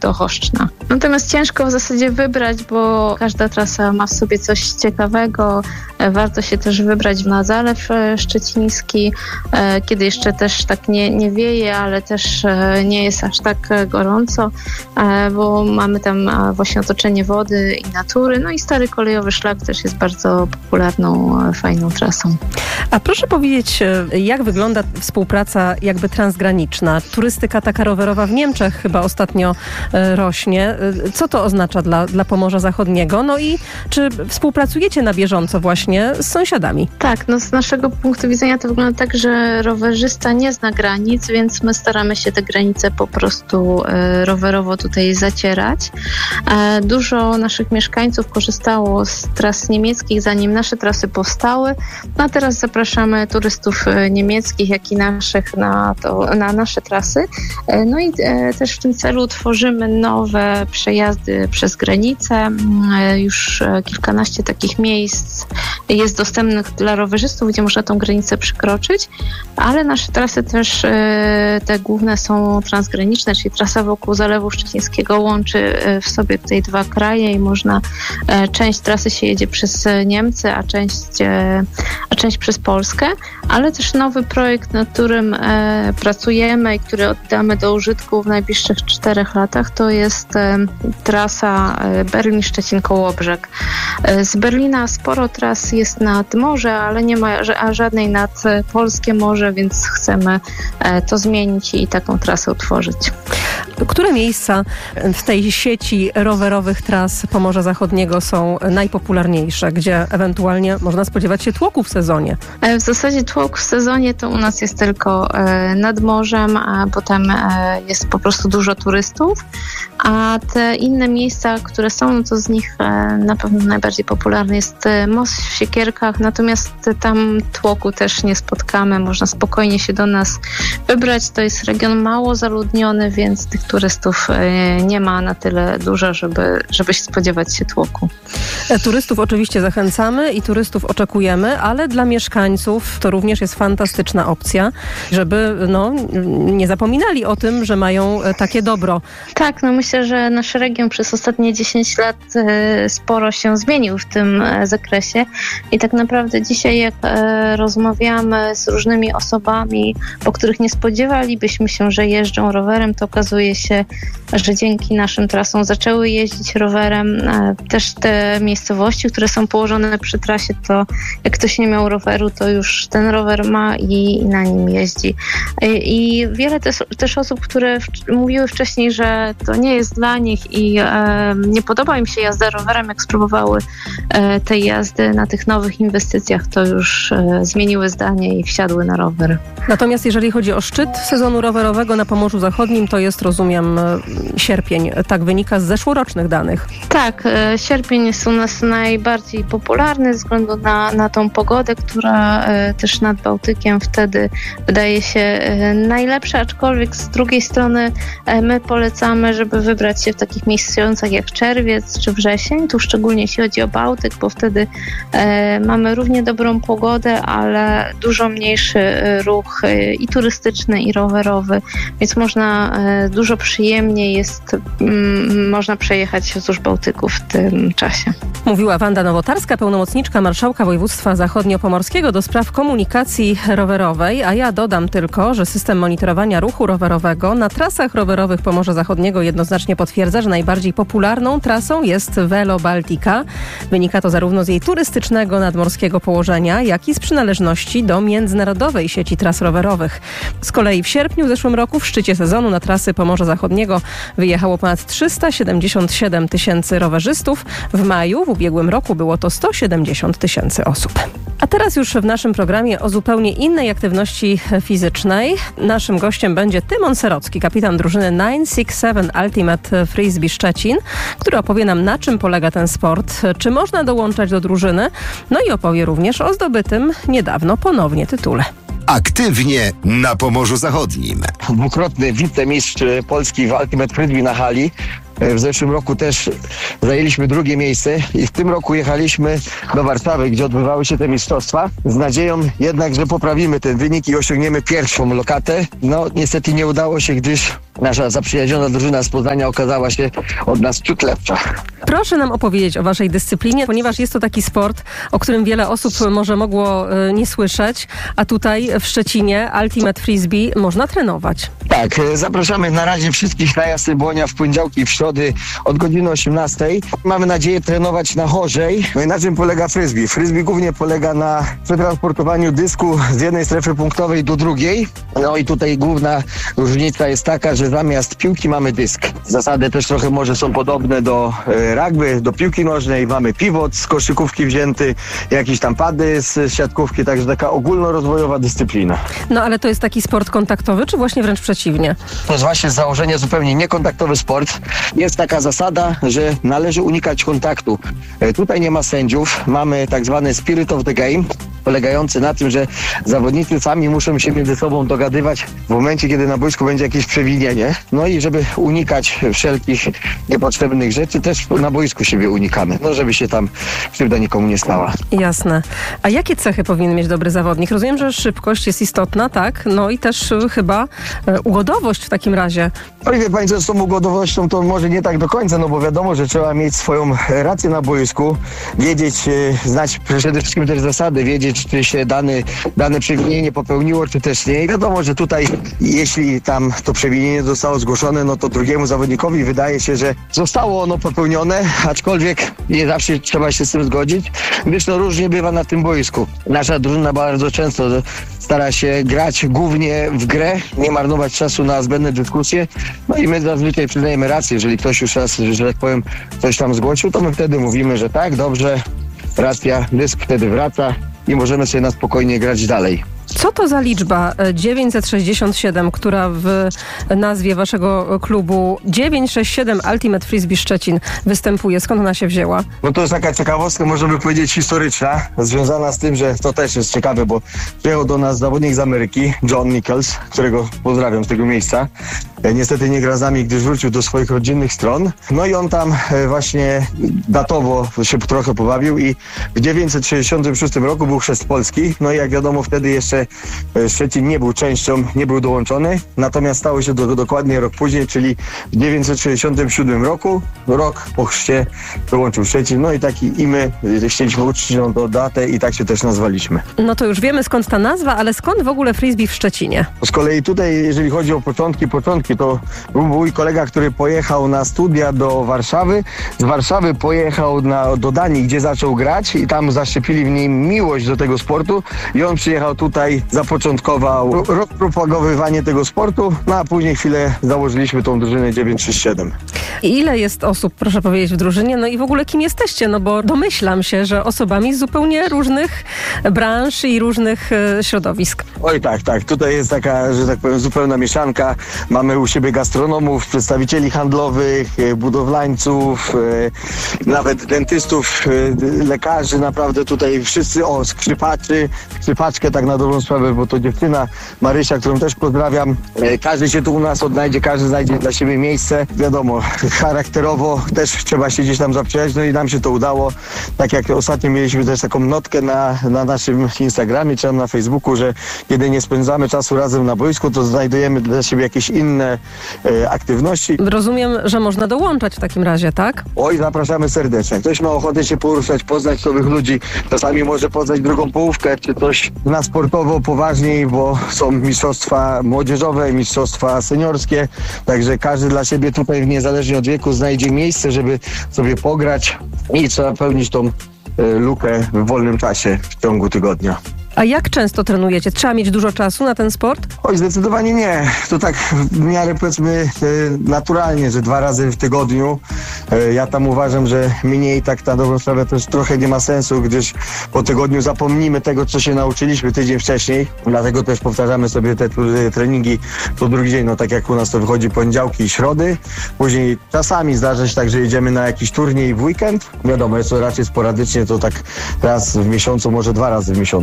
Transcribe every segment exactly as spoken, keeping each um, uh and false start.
do Choszczna. Natomiast ciężko w zasadzie wybrać, bo każda trasa ma w sobie coś ciekawego. Warto się też wybrać na Zalew Szczeciński, kiedy jeszcze też tak nie, nie wieje, ale też nie jest aż tak gorąco, bo mamy tam właśnie otoczenie wody i natury. No i Stary Kolejowy Szlak też jest bardzo popularną, fajną trasą. A proszę powiedzieć, jak wygląda współpraca jakby transgraniczna? Turystyka taka rowerowa w Niemczech chyba ostatnio rośnie. Co to oznacza dla, dla Pomorza Zachodniego? No i czy współpracujecie na bieżąco właśnie z sąsiadami? Tak, no z naszego punktu widzenia to wygląda tak, że rowerzysta nie zna granic, więc my staramy się te granice po prostu e, rowerowo tutaj zacierać. E, dużo naszych mieszkańców korzystało z tras niemieckich, zanim nasze trasy powstały. No a teraz zapraszamy turystów niemieckich, jak i naszych na, to, na nasze trasy. E, no i e, też w tym celu tworzymy nowe przejazdy przez granicę. E, już kilkanaście takich miejsc jest dostępnych dla rowerzystów, gdzie można tą granicę przekroczyć, ale nasze trasy też e, te główne są transgraniczne, czyli trasa wokół Zalewu Szczecińskiego łączy w sobie tutaj dwa kraje i można, e, część trasy się jedzie przez Niemcy, a część, e, a część przez Polskę, ale też nowy projekt, nad którym e, pracujemy i który oddamy do użytku w najbliższych czterech latach, to jest e, trasa e, Berlin-Szczecin-Kołobrzeg. E, z Berlina sporo tras jest nad morze, ale nie ma a żadnej nad polskie morze, więc chcemy e, to zmienić i taką trasę utworzyć. Które miejsca w tej sieci rowerowych tras Pomorza Zachodniego są najpopularniejsze, gdzie ewentualnie można spodziewać się tłoku w sezonie? W zasadzie tłok w sezonie to u nas jest tylko nad morzem, a potem jest po prostu dużo turystów, a te inne miejsca, które są, no to z nich na pewno najbardziej popularny jest most w Siekierkach, natomiast tam tłoku też nie spotkamy, można spokojnie się do nas wybrać. To jest region mało zaludniony, więc tych turystów nie ma na tyle dużo, żeby, żeby się spodziewać się tłoku. Turystów oczywiście zachęcamy i turystów oczekujemy, ale dla mieszkańców to również jest fantastyczna opcja, żeby no, nie zapominali o tym, że mają takie dobro. Tak, no myślę, że nasz region przez ostatnie dziesięć lat sporo się zmienił w tym zakresie i tak naprawdę dzisiaj jak rozmawiamy z różnymi osobami, po których nie spodziewalibyśmy się, że jeżdżą rowerem, to okazuje się, że dzięki naszym trasom zaczęły jeździć rowerem. Też te miejscowości, które są położone przy trasie, to jak ktoś nie miał roweru, to już ten rower ma i, i na nim jeździ. I wiele też, też osób, które w, mówiły wcześniej, że to nie jest dla nich i e, nie podoba im się jazda rowerem, jak spróbowały e, tej jazdy na tych nowych inwestycjach, to już e, zmieniły zdanie i wsiadły na rower. Natomiast jeżeli chodzi o szczyt sezonu rowerowego na Pomorzu Zachodnim, to jest, rozumiem, sierpień. Tak wynika z zeszłorocznych danych. Tak, e, sierpień jest u nas najbardziej popularny ze względu na, na tą pogodę, która e, też nad Bałtykiem wtedy wydaje się e, najlepsza, aczkolwiek z drugiej strony e, my polecamy, żeby wybrać się w takich miesiącach jak czerwiec czy wrzesień, tu szczególnie jeśli chodzi o Bałtyk, bo wtedy e, mamy równie dobrą pogodę, ale dużo mniejszy e, ruch e, i turystyczny, i rowerowy, więc można e, dużo przyjemniej jest, m, można przejechać wzdłuż Bałtyku w tym czasie. Mówiła Wanda Nowotarska, pełnomocniczka Marszałka Województwa Zachodniopomorskiego do spraw komunikacji rowerowej, a ja dodam tylko, że system monitorowania ruchu rowerowego na trasach rowerowych Pomorza Zachodniego jednoznacznie potwierdza, że najbardziej popularną trasą jest Velo Baltica. Wynika to zarówno z jej turystycznego nadmorskiego położenia, jak i z przynależności do międzynarodowej sieci tras rowerowych. Z kolei w sierpniu w zeszłym roku w szczycie sezonu na trasy Pomorza Zachodniego wyjechało ponad trzysta siedemdziesiąt siedem tysięcy rowerzystów. W maju w ubiegłym roku było to sto siedemdziesiąt tysięcy osób. A teraz już w naszym programie o zupełnie innej aktywności fizycznej. Naszym gościem będzie Tymon Serocki, kapitan drużyny nine six seven Ultimate Frisbee Szczecin, który opowie nam, na czym polega ten sport, czy można dołączać do drużyny, no i opowie również o zdobytym niedawno ponownie tytule. Aktywnie na Pomorzu Zachodnim. Dwukrotny wicemistrz Polski w Ultimate Frisbee na hali. W zeszłym roku też zajęliśmy drugie miejsce i w tym roku jechaliśmy do Warszawy, gdzie odbywały się te mistrzostwa, z nadzieją jednak, że poprawimy ten wynik i osiągniemy pierwszą lokatę. No niestety nie udało się, gdyż nasza zaprzyjaźniona drużyna z Poznania okazała się od nas ciut lepsza. Proszę nam opowiedzieć o waszej dyscyplinie, ponieważ jest to taki sport, o którym wiele osób może mogło y, nie słyszeć, a tutaj w Szczecinie Ultimate Frisbee można trenować. Tak, zapraszamy na razie wszystkich na Jasny Błonia w poniedziałki i w środy od godziny osiemnastej. Mamy nadzieję trenować na Chorzej. No i na czym polega frisbee? Frisbee głównie polega na przetransportowaniu dysku z jednej strefy punktowej do drugiej. No i tutaj główna różnica jest taka, że zamiast piłki mamy dysk. Zasady też trochę może są podobne do e, rugby, do piłki nożnej. Mamy pivot z koszykówki wzięty, jakieś tam pady z siatkówki, także taka ogólnorozwojowa dyscyplina. No ale to jest taki sport kontaktowy, czy właśnie wręcz przeciwnie? To jest właśnie z założenia zupełnie niekontaktowy sport. Jest taka zasada, że należy unikać kontaktu. E, tutaj nie ma sędziów, mamy tak zwany spirit of the game, polegający na tym, że zawodnicy sami muszą się między sobą dogadywać w momencie, kiedy na boisku będzie jakieś przewinienie. No i żeby unikać wszelkich niepotrzebnych rzeczy, też na boisku siebie unikamy, no żeby się tam krzywda nikomu nie stała. Jasne. A jakie cechy powinien mieć dobry zawodnik? Rozumiem, że szybkość jest istotna, tak? No i też y, chyba y, ugodowość w takim razie. No i wie pani, co z tą ugodowością to może nie tak do końca, no bo wiadomo, że trzeba mieć swoją rację na boisku, wiedzieć, y, znać przede wszystkim też zasady, wiedzieć, czy się dane, dane przewinienie popełniło, czy też nie. I wiadomo, że tutaj, jeśli tam to przewinienie zostało zgłoszone, no to drugiemu zawodnikowi wydaje się, że zostało ono popełnione, aczkolwiek nie zawsze trzeba się z tym zgodzić, gdyż no różnie bywa na tym boisku. Nasza drużyna bardzo często stara się grać głównie w grę, nie marnować czasu na zbędne dyskusje, no i my zazwyczaj przyznajemy rację, jeżeli ktoś już raz, że tak powiem, coś tam zgłosił, to my wtedy mówimy, że tak, dobrze, racja, dysk wtedy wraca i możemy sobie na spokojnie grać dalej. Co to za liczba dziewięćset sześćdziesiąt siedem, która w nazwie waszego klubu dziewięćset sześćdziesiąt siedem Ultimate Frisbee Szczecin występuje? Skąd ona się wzięła? No to jest taka ciekawostka, można by powiedzieć historyczna, związana z tym, że to też jest ciekawe, bo przyjechał do nas zawodnik z Ameryki, John Nichols, którego pozdrawiam z tego miejsca. Niestety nie gra z nami, gdyż wrócił do swoich rodzinnych stron. No i on tam właśnie datowo się trochę pobawił i w dziewięćset sześćdziesiątym szóstym roku był chrzest Polski. No i jak wiadomo, wtedy jeszcze Szczecin nie był częścią, nie był dołączony. Natomiast stało się to dokładnie rok później, czyli w dziewięćset sześćdziesiątym siódmym roku, rok po chrzcie, dołączył Szczecin. No i taki i my chcieliśmy uczcić tą datę i tak się też nazwaliśmy. No to już wiemy, skąd ta nazwa, ale skąd w ogóle frisbee w Szczecinie? Z kolei tutaj, jeżeli chodzi o początki, początki, to był mój kolega, który pojechał na studia do Warszawy. Z Warszawy pojechał na, do Danii, gdzie zaczął grać i tam zaszczepili w nim miłość do tego sportu i on przyjechał tutaj, zapoczątkował rozpropagowywanie tego sportu, no a później chwilę założyliśmy tą drużynę dziewięćset sześćdziesiąt siedem. I ile jest osób, proszę powiedzieć, w drużynie? No i w ogóle kim jesteście? No bo domyślam się, że osobami z zupełnie różnych branż i różnych e, środowisk. Oj tak, tak. Tutaj jest taka, że tak powiem, zupełna mieszanka. Mamy u siebie gastronomów, przedstawicieli handlowych, budowlańców, nawet dentystów, lekarzy, naprawdę tutaj wszyscy, o, skrzypaczy, skrzypaczkę tak na dobrą sprawę, bo to dziewczyna Marysia, którą też pozdrawiam. Każdy się tu u nas odnajdzie, każdy znajdzie dla siebie miejsce. Wiadomo, charakterowo też trzeba się gdzieś tam zaprzyjaźnić, no i nam się to udało. Tak jak ostatnio mieliśmy też taką notkę na, na naszym Instagramie czy na Facebooku, że kiedy nie spędzamy czasu razem na boisku, to znajdujemy dla siebie jakieś inne e, aktywności. Rozumiem, że można dołączać w takim razie, tak? Oj, zapraszamy serdecznie. Ktoś ma ochotę się poruszać, poznać nowych ludzi, czasami może poznać drugą połówkę, czy coś na sportowo poważniej, bo są mistrzostwa młodzieżowe, mistrzostwa seniorskie, także każdy dla siebie tutaj niezależnie od wieku znajdzie miejsce, żeby sobie pograć i trzeba pełnić tą e, lukę w wolnym czasie w ciągu tygodnia. A jak często trenujecie? Trzeba mieć dużo czasu na ten sport? Oj, zdecydowanie nie. To tak w miarę powiedzmy naturalnie, że dwa razy w tygodniu. Ja tam uważam, że mniej tak na dobrą sprawę też trochę nie ma sensu, gdyż po tygodniu zapomnimy tego, co się nauczyliśmy tydzień wcześniej. Dlatego też powtarzamy sobie te treningi co drugi dzień. No tak jak u nas to wychodzi poniedziałki i środy. Później czasami zdarza się tak, że jedziemy na jakiś turniej w weekend. Wiadomo, jest to raczej sporadycznie, to tak raz w miesiącu, może dwa razy w miesiącu. Chciałam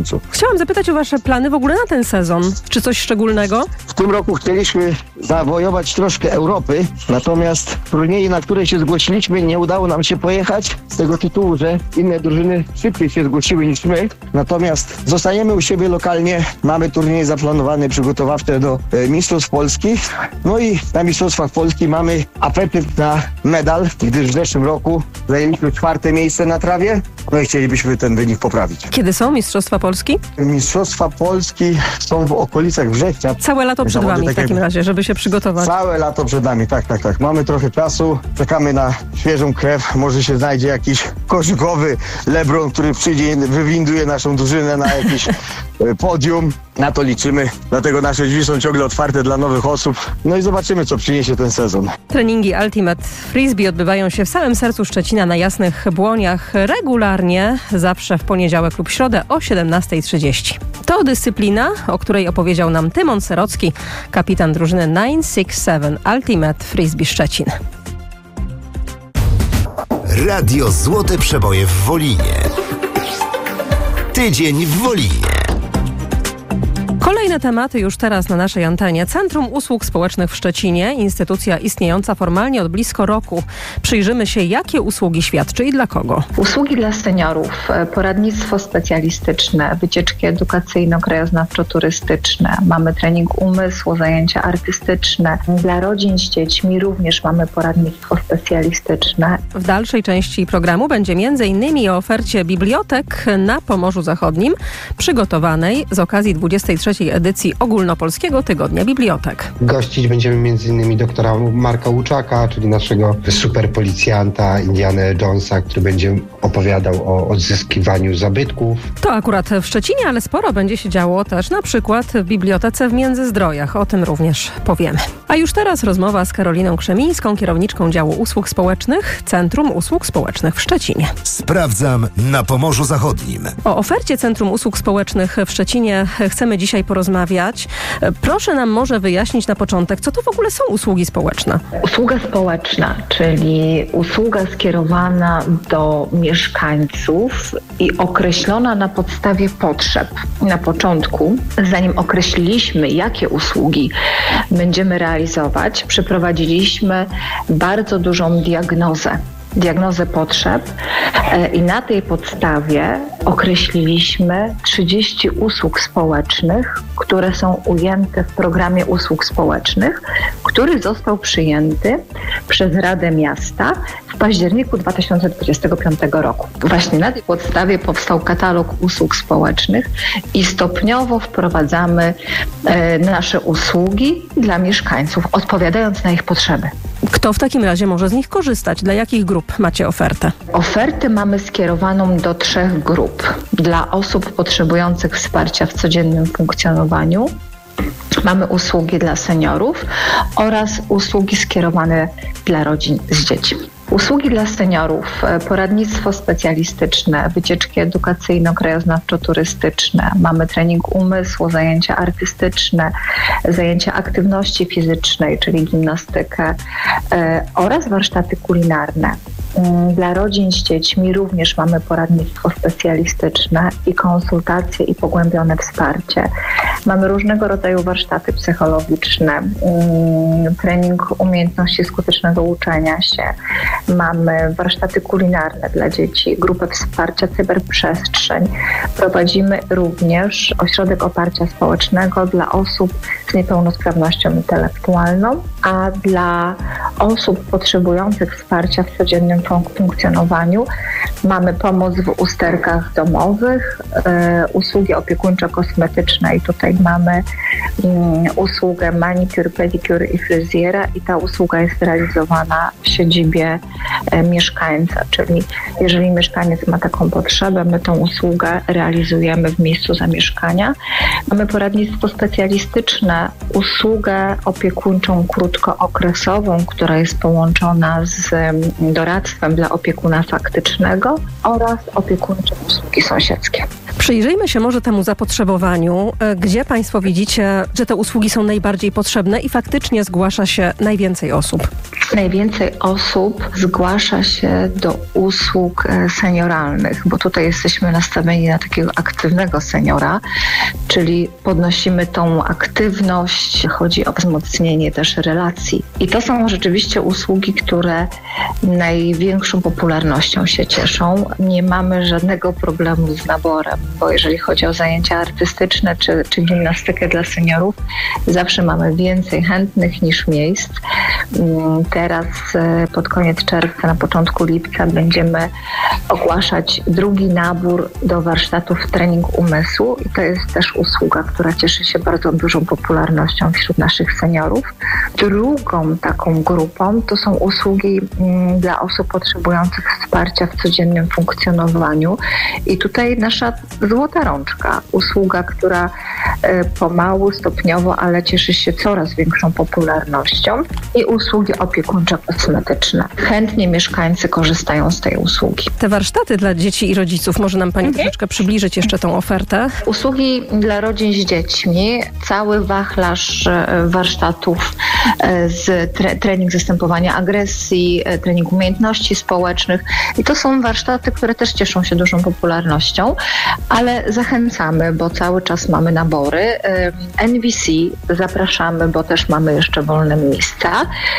Chciałam zapytać o wasze plany w ogóle na ten sezon. Czy coś szczególnego? W tym roku chcieliśmy zawojować troszkę Europy, natomiast turnieje, na które się zgłosiliśmy, nie udało nam się pojechać z tego tytułu, że inne drużyny szybciej się zgłosiły niż my. Natomiast zostaniemy u siebie lokalnie, mamy turnieje zaplanowane, przygotowawcze do e, Mistrzostw Polski. No i na Mistrzostwach Polski mamy apetyt na medal, gdyż w zeszłym roku zajęliśmy czwarte miejsce na trawie, no i chcielibyśmy ten wynik poprawić. Kiedy są Mistrzostwa Polski? Mistrzostwa Polski są w okolicach września. Całe lato przed wami w takim razie, żeby się przygotować. Całe lato przed nami, tak, tak, tak. Mamy trochę czasu, czekamy na świeżą krew, może się znajdzie jakiś koszykowy LeBron, który przyjdzie i wywinduje naszą drużynę na jakiś podium. Na to liczymy, dlatego nasze drzwi są ciągle otwarte dla nowych osób. No i zobaczymy, co przyniesie ten sezon. Treningi Ultimate Frisbee odbywają się w samym sercu Szczecina na Jasnych Błoniach regularnie, zawsze w poniedziałek lub środę o siedemnasta trzydzieści. To dyscyplina, o której opowiedział nam Tymon Serocki, kapitan drużyny dziewięć sześć siedem Ultimate Frisbee Szczecin. Radio Złote Przeboje w Wolinie. Tydzień w Wolinie. Kolejne tematy już teraz na naszej antenie. Centrum Usług Społecznych w Szczecinie, instytucja istniejąca formalnie od blisko roku. Przyjrzymy się, jakie usługi świadczy i dla kogo. Usługi dla seniorów, poradnictwo specjalistyczne, wycieczki edukacyjno-krajoznawczo-turystyczne. Mamy trening umysłu, zajęcia artystyczne. Dla rodzin z dziećmi również mamy poradnictwo specjalistyczne. W dalszej części programu będzie między innymi o ofercie bibliotek na Pomorzu Zachodnim, przygotowanej z okazji dwudziestej trzeciej edycji Ogólnopolskiego Tygodnia Bibliotek. Gościć będziemy m.in. doktora Marka Łuczaka, czyli naszego superpolicjanta Indiana Jonesa, który będzie opowiadał o odzyskiwaniu zabytków. To akurat w Szczecinie, ale sporo będzie się działo też na przykład w Bibliotece w Międzyzdrojach. O tym również powiemy. A już teraz rozmowa z Karoliną Krzemińską, kierowniczką działu usług społecznych Centrum Usług Społecznych w Szczecinie. Sprawdzam na Pomorzu Zachodnim. O ofercie Centrum Usług Społecznych w Szczecinie chcemy dzisiaj porozmawiać. Proszę nam może wyjaśnić na początek, co to w ogóle są usługi społeczne? Usługa społeczna, czyli usługa skierowana do mieszkańców i określona na podstawie potrzeb. Na początku, zanim określiliśmy, jakie usługi będziemy realizować, przeprowadziliśmy bardzo dużą diagnozę. diagnozę potrzeb i na tej podstawie określiliśmy trzydzieści usług społecznych, które są ujęte w programie usług społecznych, który został przyjęty przez Radę Miasta w październiku dwa tysiące dwudziestego piątego roku. Właśnie na tej podstawie powstał katalog usług społecznych i stopniowo wprowadzamy e, nasze usługi dla mieszkańców, odpowiadając na ich potrzeby. Kto w takim razie może z nich korzystać? Dla jakich grup macie ofertę? Ofertę mamy skierowaną do trzech grup. Dla osób potrzebujących wsparcia w codziennym funkcjonowaniu. Mamy usługi dla seniorów oraz usługi skierowane dla rodzin z dziećmi. Usługi dla seniorów, poradnictwo specjalistyczne, wycieczki edukacyjno-krajoznawczo-turystyczne. Mamy trening umysłu, zajęcia artystyczne, zajęcia aktywności fizycznej, czyli gimnastykę e, oraz warsztaty kulinarne. Dla rodzin z dziećmi również mamy poradnictwo specjalistyczne i konsultacje i pogłębione wsparcie. Mamy różnego rodzaju warsztaty psychologiczne, trening umiejętności skutecznego uczenia się. Mamy warsztaty kulinarne dla dzieci, grupę wsparcia cyberprzestrzeń. Prowadzimy również ośrodek oparcia społecznego dla osób z niepełnosprawnością intelektualną, a dla osób potrzebujących wsparcia w codziennym funkcjonowaniu mamy pomoc w usterkach domowych, e, usługi opiekuńczo-kosmetyczne i tutaj mamy um, usługę manicure, pedicure i fryzjera i ta usługa jest realizowana w siedzibie e, mieszkańca, czyli jeżeli mieszkaniec ma taką potrzebę, my tą usługę realizujemy w miejscu zamieszkania. Mamy poradnictwo specjalistyczne, usługę opiekuńczą krótkookresową, która jest połączona z doradztwem dla opiekuna faktycznego oraz opiekuńcze usługi sąsiedzkie. Przyjrzyjmy się może temu zapotrzebowaniu. Gdzie Państwo widzicie, że te usługi są najbardziej potrzebne i faktycznie zgłasza się najwięcej osób? najwięcej osób zgłasza się do usług senioralnych, bo tutaj jesteśmy nastawieni na takiego aktywnego seniora, czyli podnosimy tą aktywność, chodzi o wzmocnienie też relacji. I to są rzeczywiście usługi, które największą popularnością się cieszą. Nie mamy żadnego problemu z naborem, bo jeżeli chodzi o zajęcia artystyczne czy, czy gimnastykę dla seniorów, zawsze mamy więcej chętnych niż miejsc. Teraz pod koniec czerwca, na początku lipca będziemy ogłaszać drugi nabór do warsztatów trening umysłu i to jest też usługa, która cieszy się bardzo dużą popularnością wśród naszych seniorów. Drugą taką grupą to są usługi dla osób potrzebujących wsparcia w codziennym funkcjonowaniu i tutaj nasza złota rączka, usługa, która pomału, stopniowo, ale cieszy się coraz większą popularnością i usługi opiekuńczo-kosmetyczne. Chętnie mieszkańcy korzystają z tej usługi. Te warsztaty dla dzieci i rodziców, może nam Pani mhm. troszeczkę przybliżyć jeszcze tą ofertę? Usługi dla rodzin z dziećmi, cały wachlarz warsztatów z tre- trening zastępowania agresji, trening umiejętności społecznych i to są warsztaty, które też cieszą się dużą popularnością, ale zachęcamy, bo cały czas mamy nabory. N V C zapraszamy, bo też mamy jeszcze wolne miejsca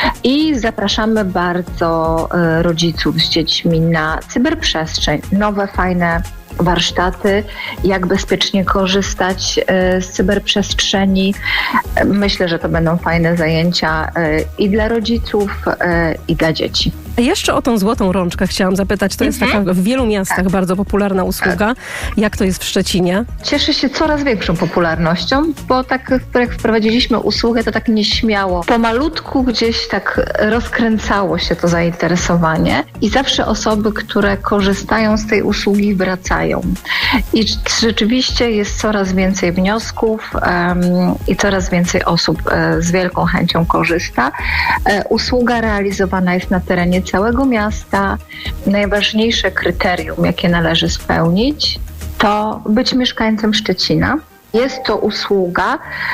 i zapraszamy bardzo rodziców z dziećmi na cyberprzestrzeń, nowe, fajne warsztaty, jak bezpiecznie korzystać z cyberprzestrzeni. Myślę, że to będą fajne zajęcia i dla rodziców, i dla dzieci. Jeszcze o tą złotą rączkę chciałam zapytać. To jest taka w wielu miastach tak. bardzo popularna usługa. Tak. Jak to jest w Szczecinie? Cieszy się coraz większą popularnością, bo tak jak wprowadziliśmy usługę, to tak nieśmiało. Pomalutku gdzieś tak rozkręcało się to zainteresowanie i zawsze osoby, które korzystają z tej usługi, wracają. I rzeczywiście jest coraz więcej wniosków um, i coraz więcej osób um, z wielką chęcią korzysta. Um, usługa realizowana jest na terenie całego miasta. Najważniejsze kryterium, jakie należy spełnić, to być mieszkańcem Szczecina. Jest to usługa,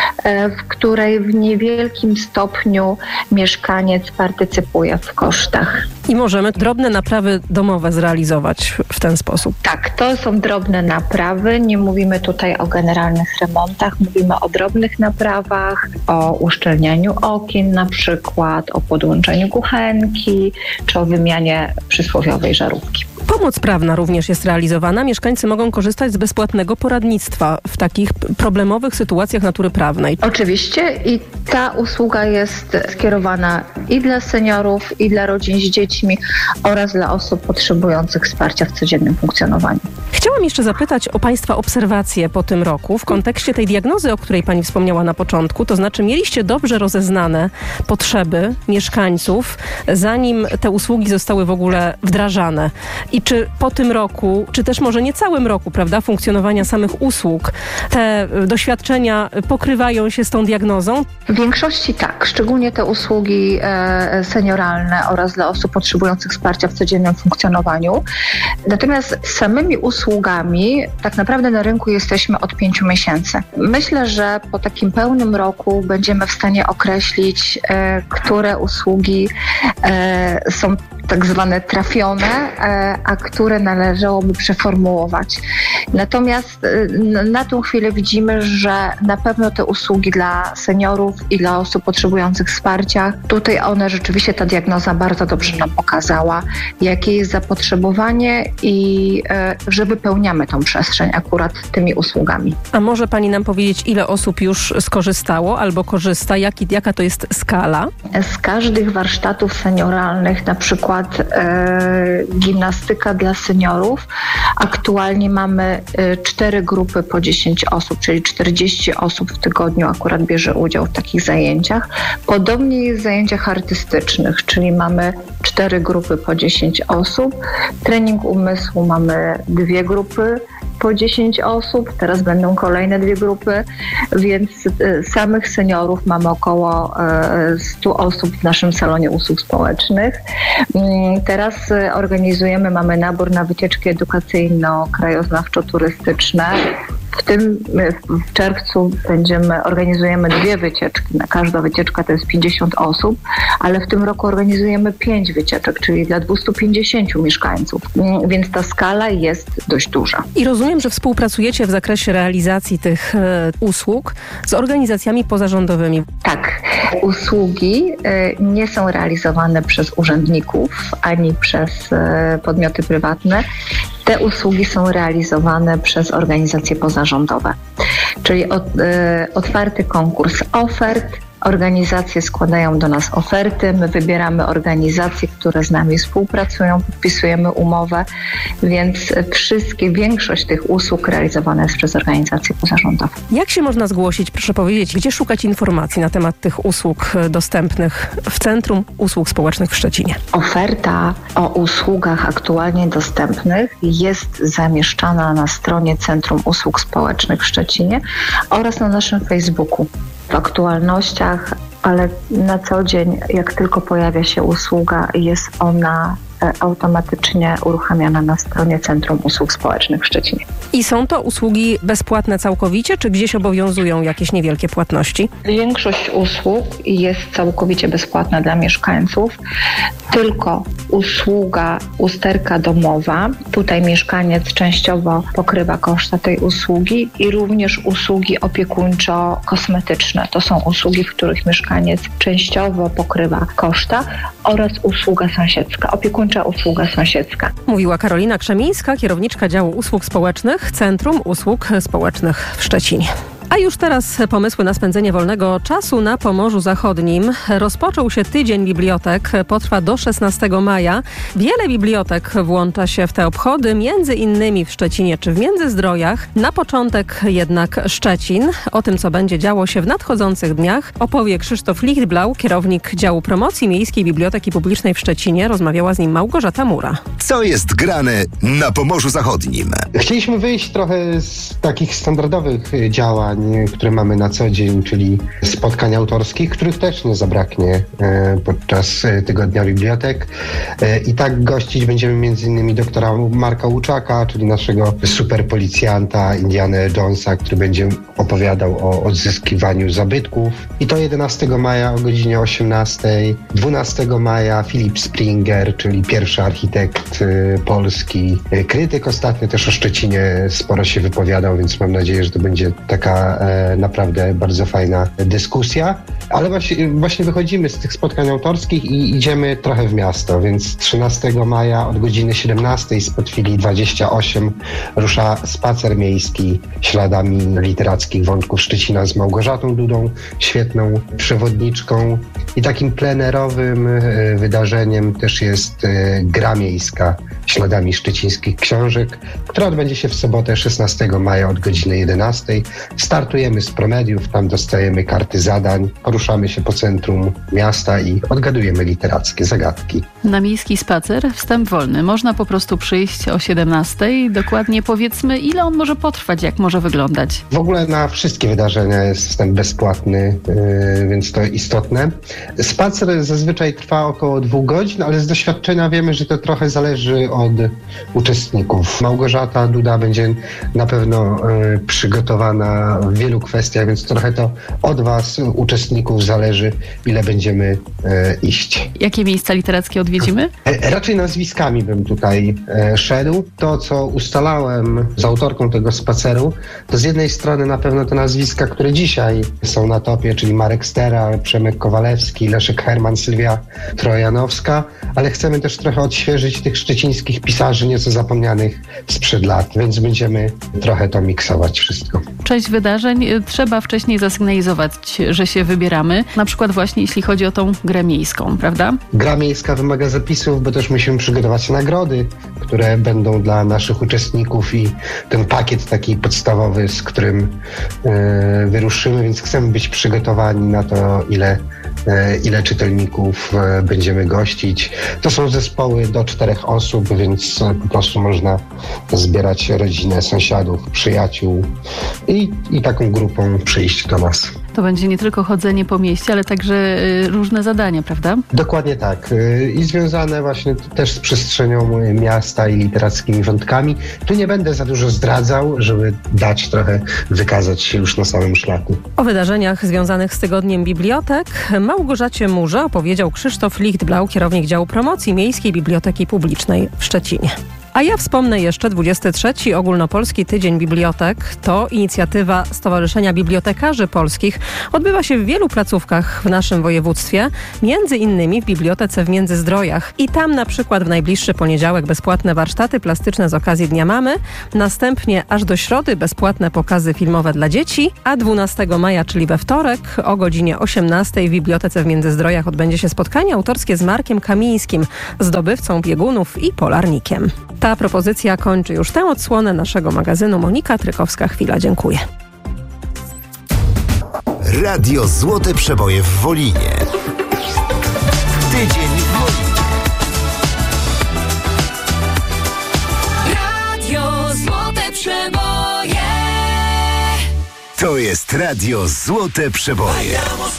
w której w niewielkim stopniu mieszkaniec partycypuje w kosztach. I możemy drobne naprawy domowe zrealizować w ten sposób. Tak, to są drobne naprawy. Nie mówimy tutaj o generalnych remontach, mówimy o drobnych naprawach, o uszczelnianiu okien na przykład, o podłączeniu kuchenki, czy o wymianie przysłowiowej żarówki. Pomoc prawna również jest realizowana. Mieszkańcy mogą korzystać z bezpłatnego poradnictwa w takich problemowych sytuacjach natury prawnej. Oczywiście i ta usługa jest skierowana i dla seniorów, i dla rodzin z dziećmi oraz dla osób potrzebujących wsparcia w codziennym funkcjonowaniu. Chciałam jeszcze zapytać o Państwa obserwacje po tym roku w kontekście tej diagnozy, o której Pani wspomniała na początku. To znaczy mieliście dobrze rozeznane potrzeby mieszkańców, zanim te usługi zostały w ogóle wdrażane. I czy po tym roku, czy też może nie całym roku, prawda, funkcjonowania samych usług, te doświadczenia pokrywają się z tą diagnozą? W większości tak, szczególnie te usługi e, senioralne oraz dla osób potrzebujących wsparcia w codziennym funkcjonowaniu. Natomiast z samymi usługami tak naprawdę na rynku jesteśmy od pięciu miesięcy. Myślę, że po takim pełnym roku będziemy w stanie określić, e, które usługi e, są tak zwane trafione, a które należałoby przeformułować. Natomiast na tą chwilę widzimy, że na pewno te usługi dla seniorów i dla osób potrzebujących wsparcia, tutaj one rzeczywiście, ta diagnoza bardzo dobrze nam pokazała, jakie jest zapotrzebowanie i że wypełniamy tą przestrzeń akurat tymi usługami. A może Pani nam powiedzieć, ile osób już skorzystało albo korzysta? Jaki, jaka to jest skala? Z każdych warsztatów senioralnych, na przykład e, gimnastyka dla seniorów, aktualnie mamy e, cztery grupy po dziesięć osób, czyli czterdzieści osób w tygodniu akurat bierze udział w takich zajęciach. Podobnie jest w zajęciach artystycznych, czyli mamy cztery grupy po dziesięć osób. Trening umysłu mamy dwie grupy po dziesięć osób, teraz będą kolejne dwie grupy, więc samych seniorów mamy około stu osób w naszym salonie usług społecznych. Teraz organizujemy, mamy nabór na wycieczki edukacyjno-krajoznawczo-turystyczne W tym w czerwcu będziemy, organizujemy dwie wycieczki. Na każda wycieczka to jest pięćdziesiąt osób, ale w tym roku organizujemy pięć wycieczek, czyli dla dwieście pięćdziesiąt mieszkańców, więc ta skala jest dość duża. I rozumiem, że współpracujecie w zakresie realizacji tych e, usług z organizacjami pozarządowymi. Tak. Usługi e, nie są realizowane przez urzędników ani przez e, podmioty prywatne. Te usługi są realizowane przez organizacje pozarządowe, czyli od, e, otwarty konkurs ofert. Organizacje składają do nas oferty, my wybieramy organizacje, które z nami współpracują, podpisujemy umowę, więc wszystkie, większość tych usług realizowana jest przez organizacje pozarządowe. Jak się można zgłosić, proszę powiedzieć, gdzie szukać informacji na temat tych usług dostępnych w Centrum Usług Społecznych w Szczecinie? Oferta o usługach aktualnie dostępnych jest zamieszczana na stronie Centrum Usług Społecznych w Szczecinie oraz na naszym Facebooku. W aktualnościach, ale na co dzień, jak tylko pojawia się usługa, jest ona automatycznie uruchamiana na stronie Centrum Usług Społecznych w Szczecinie. I są to usługi bezpłatne całkowicie, czy gdzieś obowiązują jakieś niewielkie płatności? Większość usług jest całkowicie bezpłatna dla mieszkańców. Tylko usługa usterka domowa. Tutaj mieszkaniec częściowo pokrywa koszta tej usługi i również usługi opiekuńczo-kosmetyczne. To są usługi, w których mieszkaniec częściowo pokrywa koszta oraz usługa sąsiedzka, opiekuńcza usługa sąsiedzka. Mówiła Karolina Krzemińska, kierowniczka działu usług społecznych Centrum Usług Społecznych w Szczecinie. A już teraz pomysły na spędzenie wolnego czasu na Pomorzu Zachodnim. Rozpoczął się Tydzień Bibliotek, potrwa do szesnastego maja. Wiele bibliotek włącza się w te obchody, między innymi w Szczecinie czy w Międzyzdrojach. Na początek jednak Szczecin. O tym, co będzie działo się w nadchodzących dniach, opowie Krzysztof Lichtblau, kierownik działu promocji Miejskiej Biblioteki Publicznej w Szczecinie. Rozmawiała z nim Małgorzata Mura. Co jest grane na Pomorzu Zachodnim? Chcieliśmy wyjść trochę z takich standardowych działań, które mamy na co dzień, czyli spotkań autorskich, których też nie zabraknie e, podczas Tygodnia Bibliotek. E, I tak gościć będziemy między innymi doktora Marka Łuczaka, czyli naszego super policjanta Indiana Jonesa, który będzie opowiadał o odzyskiwaniu zabytków. I to jedenastego maja o godzinie osiemnastej. dwunastego maja Filip Springer, czyli pierwszy architekt e, polski. E, krytyk ostatnio też o Szczecinie sporo się wypowiadał, więc mam nadzieję, że to będzie taka e, naprawdę bardzo fajna dyskusja. Ale właśnie, właśnie wychodzimy z tych spotkań autorskich i idziemy trochę w miasto, więc trzynastego maja od godziny siedemnastej spod filii dwadzieścia osiem rusza spacer miejski śladami literackich wątków Szczecina z Małgorzatą Dudą, świetną przewodniczką. I takim plenerowym e, wydarzeniem też jest e, gra miejska śladami szczecińskich książek, która odbędzie się w sobotę szesnastego maja od godziny jedenastej. Startujemy z promediów, tam dostajemy karty zadań, poruszamy się po centrum miasta i odgadujemy literackie zagadki. Na miejski spacer wstęp wolny. Można po prostu przyjść o siedemnastej. Dokładnie powiedzmy, ile on może potrwać, jak może wyglądać? W ogóle na wszystkie wydarzenia jest wstęp bezpłatny, yy, więc to istotne. Spacer zazwyczaj trwa około dwóch godzin, ale z doświadczenia wiemy, że to trochę zależy od uczestników. Małgorzata Duda będzie na pewno yy, przygotowana w wielu kwestiach, więc trochę to od was, uczestników, zależy, ile będziemy e, iść. Jakie miejsca literackie odwiedzimy? E, raczej nazwiskami bym tutaj e, szedł. To, co ustalałem z autorką tego spaceru, to z jednej strony na pewno te nazwiska, które dzisiaj są na topie, czyli Marek Stera, Przemek Kowalewski, Leszek Herman, Sylwia Trojanowska, ale chcemy też trochę odświeżyć tych szczecińskich pisarzy nieco zapomnianych sprzed lat, więc będziemy trochę to miksować wszystko. Część wydarzeń trzeba wcześniej zasygnalizować, że się wybieramy. Na przykład właśnie jeśli chodzi o tą grę miejską, prawda? Gra miejska wymaga zapisów, bo też musimy przygotować nagrody, które będą dla naszych uczestników i ten pakiet taki podstawowy, z którym e, wyruszymy, więc chcemy być przygotowani na to, ile, e, ile czytelników e, będziemy gościć. To są zespoły do czterech osób, więc po prostu można zbierać rodzinę, sąsiadów, przyjaciół i, i taką grupą przyjść do nas. To będzie nie tylko chodzenie po mieście, ale także y, różne zadania, prawda? Dokładnie tak. Y, I związane właśnie też z przestrzenią miasta i literackimi wątkami. Tu nie będę za dużo zdradzał, żeby dać trochę wykazać się już na samym szlaku. O wydarzeniach związanych z Tygodniem Bibliotek Małgorzacie Murze opowiedział Krzysztof Lichtblau, kierownik działu promocji Miejskiej Biblioteki Publicznej w Szczecinie. A ja wspomnę jeszcze dwudziesty trzeci Ogólnopolski Tydzień Bibliotek. To inicjatywa Stowarzyszenia Bibliotekarzy Polskich. Odbywa się w wielu placówkach w naszym województwie, między innymi w Bibliotece w Międzyzdrojach. I tam na przykład w najbliższy poniedziałek bezpłatne warsztaty plastyczne z okazji Dnia Mamy, następnie aż do środy bezpłatne pokazy filmowe dla dzieci, a dwunastego maja, czyli we wtorek o godzinie osiemnastej w Bibliotece w Międzyzdrojach odbędzie się spotkanie autorskie z Markiem Kamińskim, zdobywcą biegunów i polarnikiem. Ta propozycja kończy już tę odsłonę naszego magazynu. Monika Trykowska-Chwila. Dziękuję. Radio Złote Przeboje w Wolinie. Tydzień w Wolinie. Radio Złote Przeboje. To jest Radio Złote Przeboje.